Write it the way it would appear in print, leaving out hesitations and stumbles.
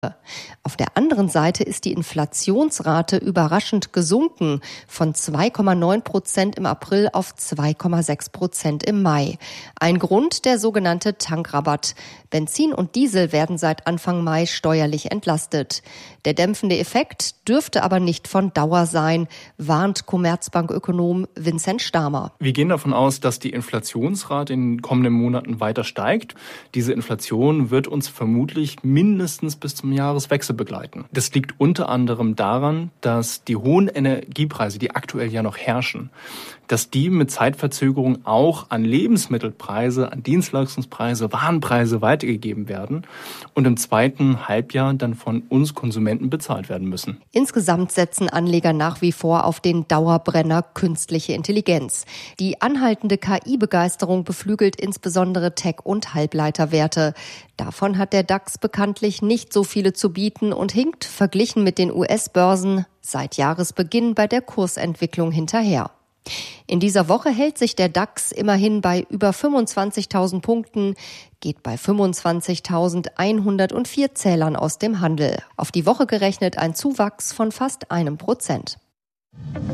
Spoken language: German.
Auf der anderen Seite ist die Inflationsrate überraschend gesunken, von 2,9% im April auf 2,6% im Mai. Ein Grund der sogenannte Tankrabatt. Benzin und Diesel werden seit Anfang Mai steuerlich entlastet. Der dämpfende Effekt dürfte aber nicht von Dauer sein, warnt Commerzbank-Ökonom Vincent Stamer. Wir gehen davon aus, dass die Inflationsrate in den kommenden Monaten weiter steigt. Diese Inflation wird uns vermutlich mindestens bis zum Jahreswechsel begleiten. Das liegt unter anderem daran, dass die hohen Energiepreise, die aktuell ja noch herrschen, dass die mit Zeitverzögerung auch an Lebensmittelpreise, an Dienstleistungspreise, Warenpreise weitergegeben werden und im zweiten Halbjahr dann von uns Konsumenten bezahlt werden müssen. Insgesamt setzen Anleger nach wie vor auf den Dauerbrenner künstliche Intelligenz. Die anhaltende KI-Begeisterung beflügelt insbesondere Tech- und Halbleiterwerte. Davon hat der DAX bekanntlich nicht so viele zu bieten und hinkt, verglichen mit den US-Börsen, seit Jahresbeginn bei der Kursentwicklung hinterher. In dieser Woche hält sich der DAX immerhin bei über 25.000 Punkten, geht bei 25.104 Zählern aus dem Handel. Auf die Woche gerechnet ein Zuwachs von fast 1%.